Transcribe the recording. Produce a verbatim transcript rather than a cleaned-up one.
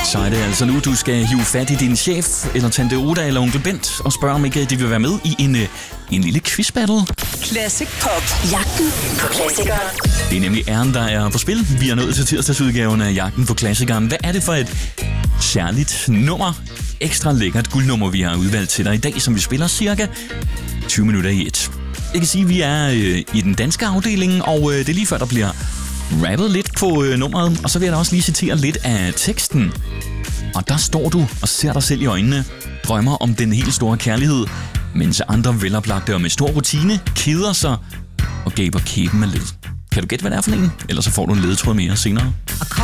Så er det altså nu, du skal hive fat i din chef, eller tante Oda, eller onkel Bent, og spørge, om ikke de vil være med i en, en lille quizbattle. Classic Pop. Jagten på klassikere. Det er nemlig æren, der er på spil. Vi er nået til tirsdagsudgaven af Jagten på klassikeren. Hvad er det for et særligt nummer? Ekstra lækkert guldnummer, vi har udvalgt til dig i dag, som vi spiller cirka tyve minutter i et. Jeg kan sige, at vi er øh, i den danske afdeling, og øh, det er lige før, der bliver rappet lidt på øh, nummeret. Og så vil jeg da også lige citere lidt af teksten. Og der står du og ser dig selv i øjnene, drømmer om den helt store kærlighed, mens andre veloplagte og med stor rutine keder sig og gaber kæben med led. Kan du gætte, hvad det er for en? Ellers så får du en ledetråd mere senere.